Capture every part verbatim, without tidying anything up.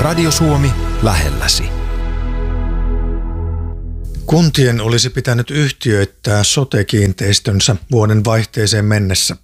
Radio Suomi lähelläsi. Kuntien olisi pitänyt yhtiöittää sote-kiinteistönsä vuoden vaihteeseen mennessä.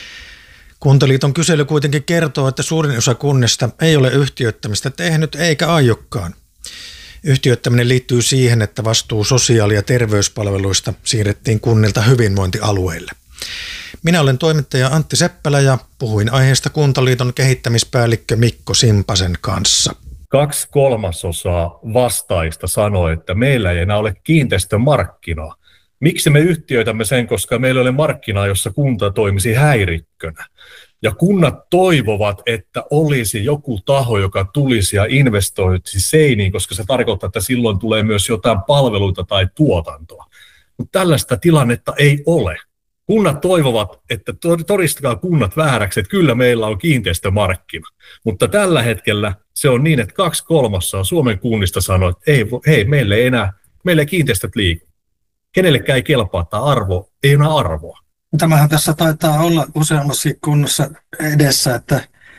Kuntaliiton kysely kuitenkin kertoo, että suurin osa kunnista ei ole yhtiöittämistä tehnyt eikä aiokkaan. Yhtiöittäminen liittyy siihen, että vastuu sosiaali- ja terveyspalveluista siirrettiin kunnilta hyvinvointialueille. Minä olen toimittaja Antti Seppälä ja puhuin aiheesta Kuntaliiton kehittämispäällikkö Mikko Simpasen kanssa. Kaksi kolmasosaa vastaajista sanoi, että meillä ei enää ole kiinteistömarkkinaa. Miksi me yhtiöitämme sen, koska meillä ei ole markkinaa, jossa kunta toimisi häirikkönä. Ja kunnat toivovat, että olisi joku taho, joka tulisi ja investoisi seiniin, koska se tarkoittaa, että silloin tulee myös jotain palveluita tai tuotantoa. Mutta tällaista tilannetta ei ole. Kunnat toivovat, että todistakaa kunnat vääräksi, että kyllä meillä on kiinteistömarkkina. Mutta tällä hetkellä se on niin, että kaksi kolmasosaa Suomen kunnista sanoo, että ei, hei, meille ei enää, meille ei kiinteistöt liiku. Kenellekään ei kelpaa, tämä arvo ei enää arvoa. Tämähän tässä taitaa olla useammassa kunnassa edessä, että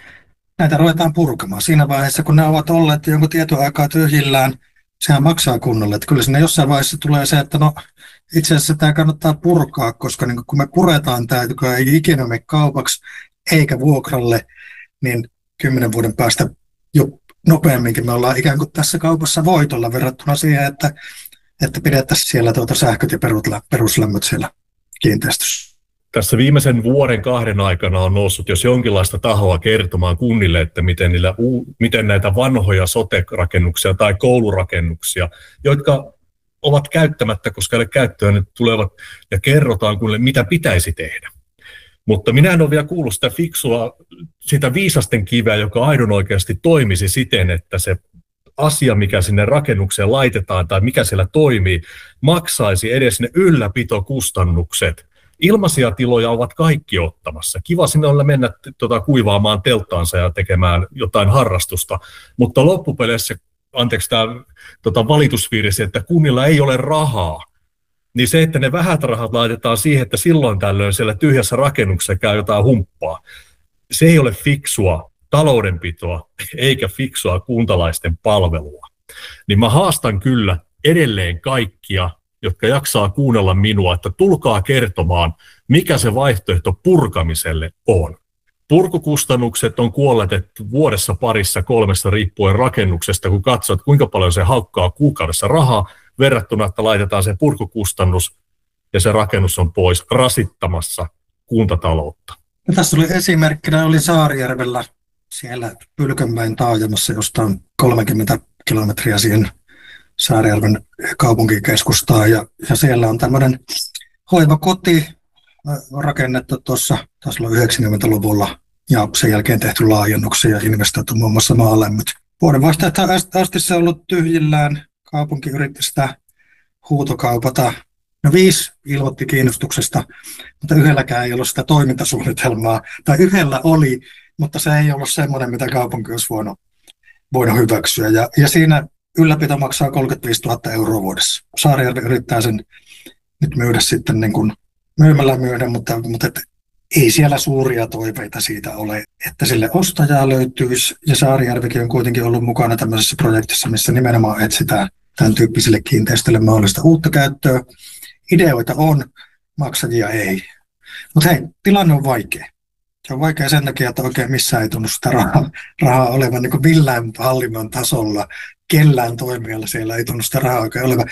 näitä ruvetaan purkamaan. Siinä vaiheessa, kun ne ovat olleet jonkun tietyn aikaa tyhjillään, sehän maksaa kunnolle. Että kyllä siinä jossain vaiheessa tulee se, että no itse asiassa tämä kannattaa purkaa, koska niin kun me puretaan tämä, joka ei ikinä mene kaupaksi eikä vuokralle, niin kymmenen vuoden päästä jo nopeamminkin me ollaan ikään kuin tässä kaupassa voitolla verrattuna siihen, että, että pidettäisiin siellä tuota sähköt ja peruslämmöt siellä kiinteistössä. Tässä viimeisen vuoden kahden aikana on noussut jos jonkinlaista tahoa kertomaan kunnille, että miten, niillä, miten näitä vanhoja sote-rakennuksia tai koulurakennuksia, jotka ovat käyttämättä, koska ne käyttöön ne tulevat ja kerrotaan kunnille, mitä pitäisi tehdä. Mutta minä en ole vielä kuullut sitä fiksua, sitä viisasten kiveä, joka aidon oikeasti toimisi siten, että se asia, mikä sinne rakennukseen laitetaan tai mikä siellä toimii, maksaisi edes ne ylläpitokustannukset. Ilmaisia tiloja ovat kaikki ottamassa. Kiva sinne olla mennä tuota, kuivaamaan telttaansa ja tekemään jotain harrastusta, mutta loppupeleissä, anteeksi tämä tota, valitusvirsi, että kunnilla ei ole rahaa, niin se, että ne vähät rahat laitetaan siihen, että silloin tällöin siellä tyhjässä rakennuksessa käy jotain humppaa, se ei ole fiksua taloudenpitoa eikä fiksua kuntalaisten palvelua. Niin mä haastan kyllä edelleen kaikkia, jotka jaksaa kuunnella minua, että tulkaa kertomaan, mikä se vaihtoehto purkamiselle on. Purkukustannukset on kuolletettu vuodessa parissa kolmessa riippuen rakennuksesta, kun katsot, kuinka paljon se haukkaa kuukaudessa rahaa, verrattuna, että laitetaan se purkukustannus ja se rakennus on pois rasittamassa kuntataloutta. Ja tässä oli esimerkkinä, oli Saarijärvellä siellä Pylkönmäen taajamassa, josta on kolmekymmentä kilometriä siihen Saarijärven kaupunkikeskustaan, ja, ja siellä on tämmöinen hoivakoti rakennettu tuossa, taisi olla yhdeksänkymmentäluvulla, ja sen jälkeen tehty laajennuksia ja investoitu muun muassa maalämmöt. Vuoden vaihtoehto asti se on ollut tyhjillään, kaupunki yritti sitä huutokaupata. No viisi ilmoitti kiinnostuksesta, mutta yhdelläkään ei ollut sitä toimintasuunnitelmaa, tai yhdellä oli, mutta se ei ollut semmoinen, mitä kaupunki olisi voinut, voinut hyväksyä, ja, ja siinä ylläpito maksaa kolmekymmentäviisituhatta euroa vuodessa. Saarijärvi yrittää sen nyt myydä sitten niin kuin myymällä myydä, mutta, mutta et, ei siellä suuria toiveita siitä ole, että sille ostajaa löytyisi. Ja Saarijärvikin on kuitenkin ollut mukana tämmöisessä projektissa, missä nimenomaan etsitään tämän tyyppisille kiinteistöille mahdollista uutta käyttöä. Ideoita on, maksajia ei. Mutta hei, tilanne on vaikea. Se on vaikea sen takia, että oikein missään ei tunnu sitä rahaa, rahaa olevan niin kuin millään hallinnon tasolla. Kellään toimijalla siellä ei tunnu sitä rahaa oikein olevan.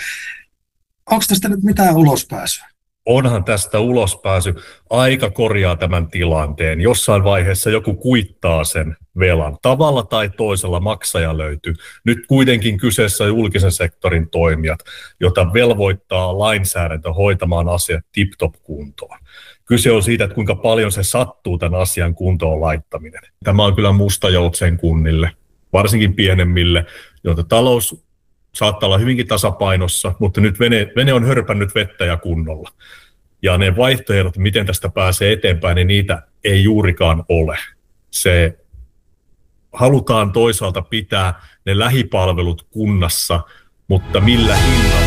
Onko tästä nyt mitään ulospääsyä? Onhan tästä ulospääsy. Aika korjaa tämän tilanteen. Jossain vaiheessa joku kuittaa sen velan. Tavalla tai toisella maksaja löytyy. Nyt kuitenkin kyseessä on julkisen sektorin toimijat, jota velvoittaa lainsäädäntö hoitamaan asiat tip-top kuntoon. Kyse on siitä, että kuinka paljon se sattuu tämän asian kuntoon laittaminen. Tämä on kyllä musta joutsen kunnille, varsinkin pienemmille, joita talous saattaa olla hyvinkin tasapainossa, mutta nyt vene, vene on hörpännyt vettä ja kunnolla. Ja ne vaihtoehdot, miten tästä pääsee eteenpäin, niin niitä ei juurikaan ole. Se halutaan toisaalta pitää ne lähipalvelut kunnassa, mutta millä hinnalla?